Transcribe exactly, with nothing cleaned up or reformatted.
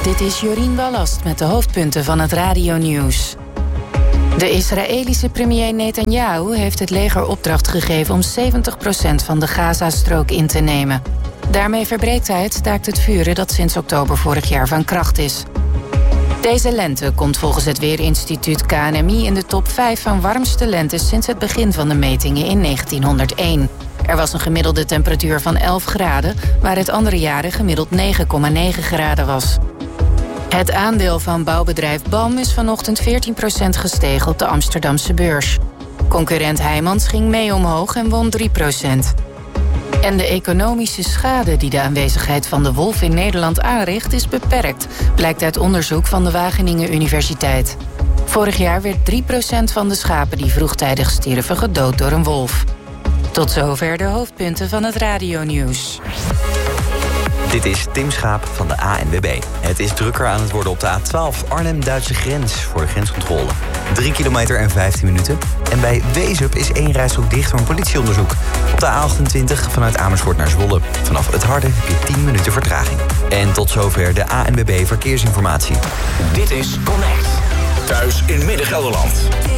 Dit is Jorien Wallast met de hoofdpunten van het radionieuws. De Israëlische premier Netanyahu heeft het leger opdracht gegeven om zeventig procent van de Gazastrook in te nemen. Daarmee verbreekt hij het staakt het vuren dat sinds oktober vorig jaar van kracht is. Deze lente komt volgens het Weerinstituut K N M I in de top vijf van warmste lentes sinds het begin van de metingen in negentienhonderdéén. Er was een gemiddelde temperatuur van elf graden, waar het andere jaren gemiddeld negen komma negen graden was. Het aandeel van bouwbedrijf B A M is vanochtend veertien procent gestegen op de Amsterdamse beurs. Concurrent Heijmans ging mee omhoog en won drie procent. En de economische schade die de aanwezigheid van de wolf in Nederland aanricht is beperkt, blijkt uit onderzoek van de Wageningen Universiteit. Vorig jaar werd drie procent van de schapen die vroegtijdig stierven gedood door een wolf. Tot zover de hoofdpunten van het radionieuws. Dit is Tim Schaap van de A N W B. Het is drukker aan het worden op de A twaalf Arnhem-Duitse grens voor de grenscontrole. drie kilometer en vijftien minuten. En bij Wezep is één rijstrook dicht door een politieonderzoek. Op de A achtentwintig vanuit Amersfoort naar Zwolle. Vanaf het Harde heb je tien minuten vertraging. En tot zover de A N W B Verkeersinformatie. Dit is Connect. Thuis in Midden-Gelderland.